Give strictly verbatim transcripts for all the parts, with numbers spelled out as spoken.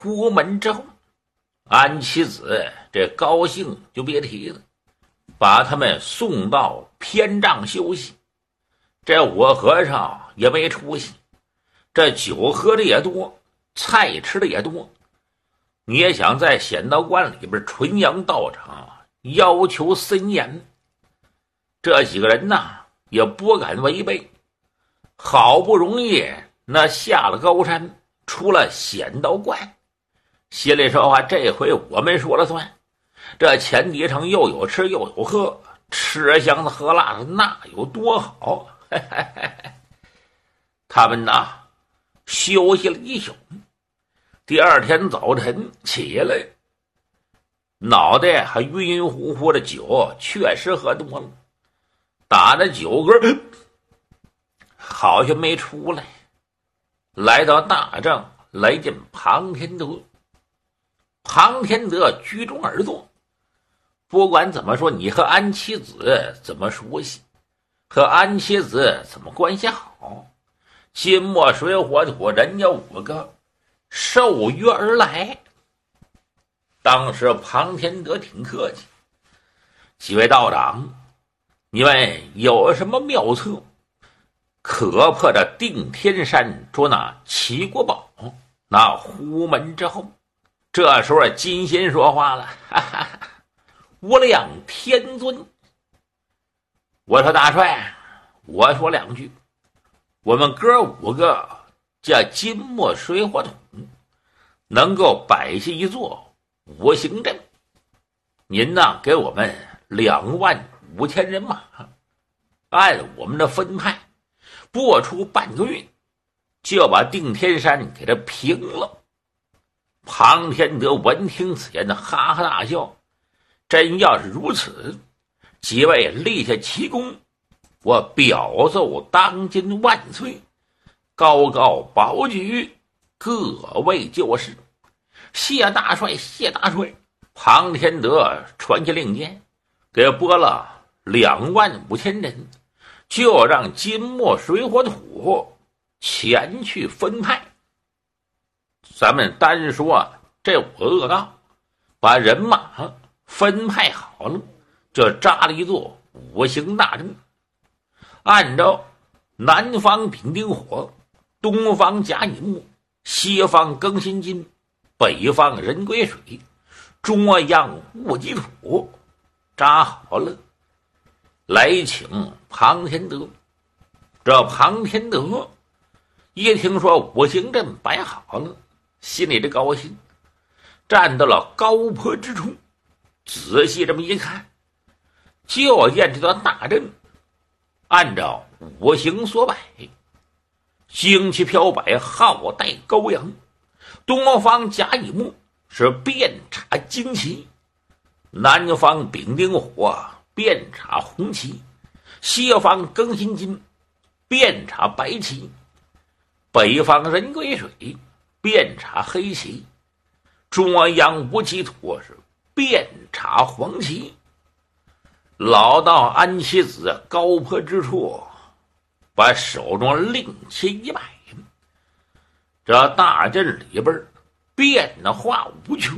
出门之后，安七子这高兴就别提了，把他们送到偏帐休息。这五和尚也没出息，这酒喝的也多，菜吃的也多。你也想在显道观里边纯阳道场要求森严，这几个人呐也不敢违背。好不容易那下了高山，出了显道观，心里说话，这回我们说了算。这前几程又有吃又有喝，吃香的喝辣的，那有多好？嘿嘿嘿嘿。他们呐休息了一宿，第二天早晨起来，脑袋还晕晕乎乎的，酒确实喝多了，打那酒嗝好像没出来。来到大帐，来见庞天德。庞天德居中而坐，不管怎么说，你和安七子怎么熟悉，和安七子怎么关系好，金木水火土人家五个受约而来。当时庞天德挺客气，几位道长，你们有什么妙策可破这定天山捉那齐国宝那虎门之后？这时候金仙说话了，哈哈哈，无量天尊，我说大帅，我说两句，我们哥五个叫金木水火土，能够摆下一座五行阵，您呢给我们两万五千人马，按我们的分派拨出半个月，就把定天山给它平了。庞天德闻听此言的哈哈大笑，真要是如此，几位立下奇功，我表奏当今万岁，高高保举各位就是。谢大帅，谢大帅。庞天德传下令箭，给拨了两万五千人，就让金木水火土前去分派。咱们单说这五个恶道，把人马分派好了，就扎了一座五行大阵，按照南方丙丁火，东方甲乙木，西方庚辛金，北方人癸水，中央戊己土扎好了，来请庞天德。这庞天德一听说五行阵摆好了，心里这高兴，站到了高坡之处，仔细这么一看，就见这座大阵按照五行所摆，旌旗飘摆，号带高扬。东方甲乙木是遍插金旗，南方丙丁火遍插红旗，西方庚辛金遍插白旗，北方人癸水遍插黑旗，中央戊己土是遍插黄旗。老道安七子高坡之处，把手中令旗一摆，这大阵里边变化无穷。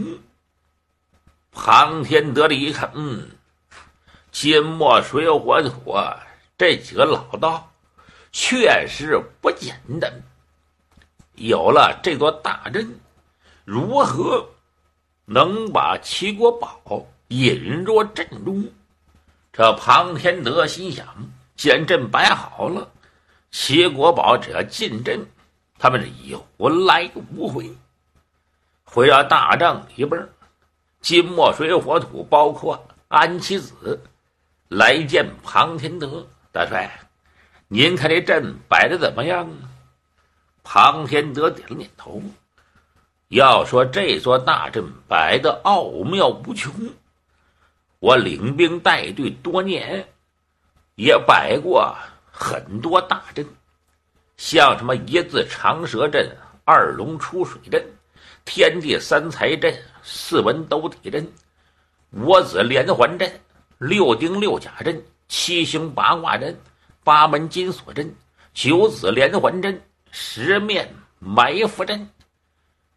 庞天德的一看，嗯，金木水火土这几个老道确实不简单。有了这座大阵，如何能把齐国宝引入阵中？这庞天德心想，既然阵摆好了，齐国宝只要进阵，他们是以魂来无回。回到大帐里边，金木水火土包括安七子来见庞天德。大帅，您看这阵摆的怎么样？庞天德点了点头。要说这座大阵摆的奥妙无穷，我领兵带队多年，也摆过很多大阵，像什么一字长蛇阵、二龙出水阵、天地三才阵、四文斗体阵、五子连环阵、六丁六甲阵、七星八卦阵、八门金锁阵、九子连环阵、十面埋伏阵。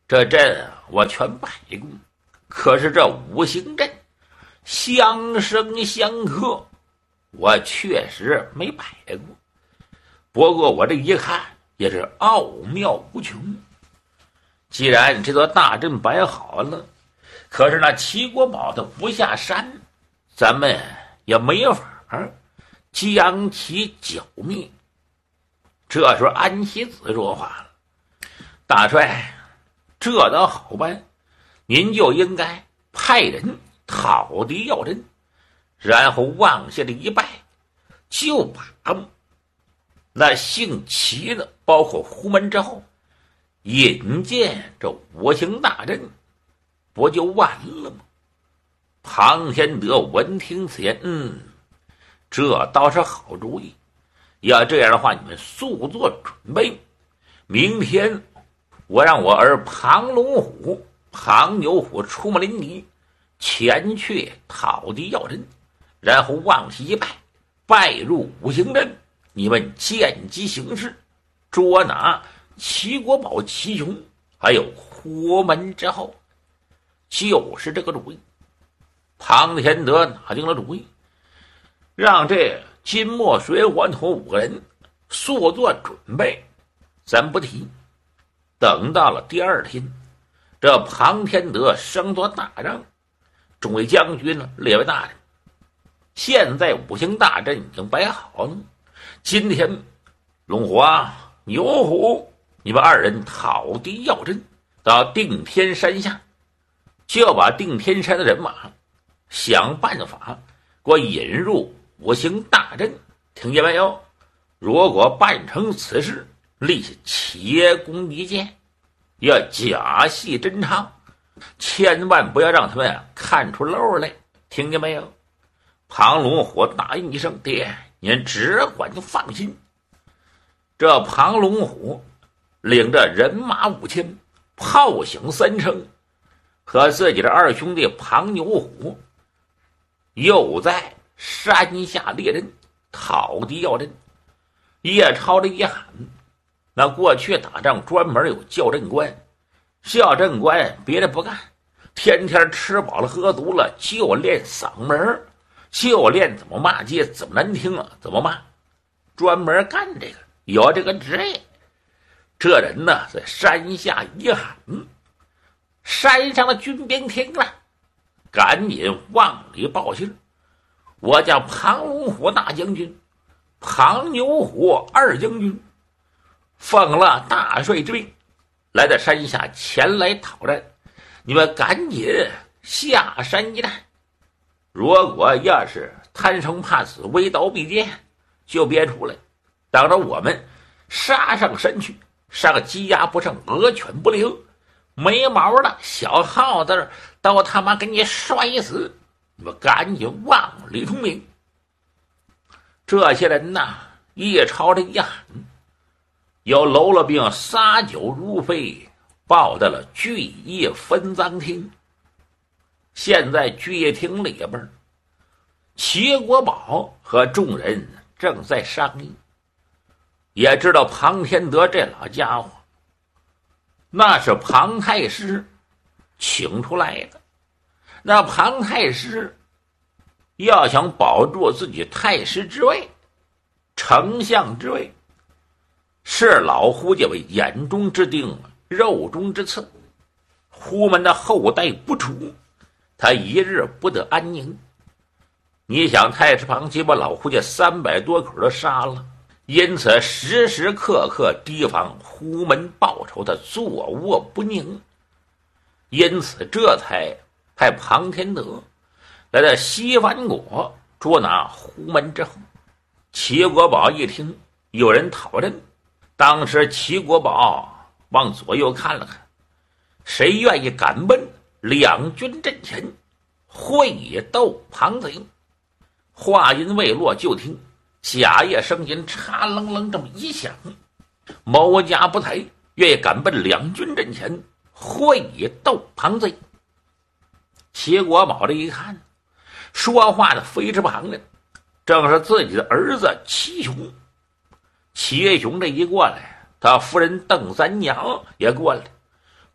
这阵我全摆过，可是这五行阵相生相克，我确实没摆过。不过我这一看也是奥妙无穷。既然这座大阵摆好了，可是那齐国宝他不下山，咱们也没法将其剿灭。这时候安喜子说话了：“大帅，这倒好办，您就应该派人讨敌要人，然后往下的一拜，就把那姓齐的，包括胡门之后，引进这五行大阵，不就完了吗？”庞天德闻听此言，嗯，这倒是好主意。要这样的话，你们速做准备，明天我让我儿庞龙虎、庞牛虎出马临敌，前去讨敌要人，然后往西一拜，拜入五行阵，你们见机行事，捉拿齐国宝、齐雄还有胡门之后。就是这个主意。庞天德打定了主意，让这金墨水火土五个人速做准备。咱不提，等到了第二天，这庞天德升做大帐，众位将军呢，列位大人，现在五行大阵已经摆好了，今天龙虎啊、牛虎，你们二人讨敌要阵，到定天山下，就要把定天山的人马想办法给我引入五行大阵，听见没有？如果办成此事，立下且功一件，要假戏真唱，千万不要让他们看出漏来，听见没有？庞龙虎答应一声：“爹，您只管就放心。”这庞龙虎领着人马五千，炮响三声，和自己的二兄弟庞牛虎又在山下猎人，讨敌要阵。叶超的一喊，那过去打仗专门有校正官，校正官别的不干，天天吃饱了喝足了就练嗓门，就练怎么骂街，怎么难听啊怎么骂，专门干这个，有这个职业。这人呢在山下一喊，山上的军兵听了，赶紧往里报信：“我叫庞龙虎大将军，庞牛虎二将军，奉了大帅之命，来到山下前来讨战，你们赶紧下山一战。如果要是贪生怕死、为刀必剑，就别出来，等着我们杀上山去，杀个鸡鸭不剩，鹅犬不留，没毛的小耗子都他妈给你摔死！你们赶紧往里通名。”这些人呐，一朝着一喊，有喽啰兵撒酒如飞，报到了聚义分赃厅。现在聚义厅里边，齐国宝和众人正在商议，也知道庞天德这老家伙，那是庞太师请出来的。那庞太师要想保住自己太师之位、丞相之位，视老胡家为眼中之钉、肉中之刺，胡门的后代不除，他一日不得安宁。你想，太师庞吉把老胡家三百多口都杀了，因此时时刻刻提防胡门报仇，他坐卧不宁，因此这才派庞天德来到西番国捉拿胡门之后。齐国宝一听有人讨阵，当时齐国宝往左右看了看，谁愿意敢奔两军阵前，会斗庞贼。话音未落，就听甲叶声音嚓楞楞这么一响，某家不才愿意敢奔两军阵前，会斗庞贼。齐国宝这一看，说话的非是旁人，正是自己的儿子齐雄。齐雄这一过来，他夫人邓三娘也过来，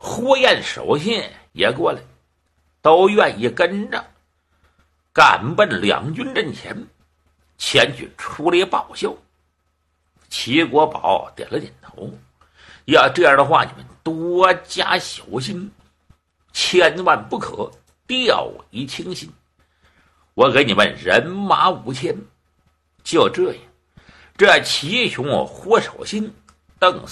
呼延守信也过来，都愿意跟着赶奔两军阵前，前去处理报销。齐国宝点了点头，要这样的话，你们多加小心，千万不可掉以轻心。我给你们人马五千。就这样，这齐雄、霍守信、邓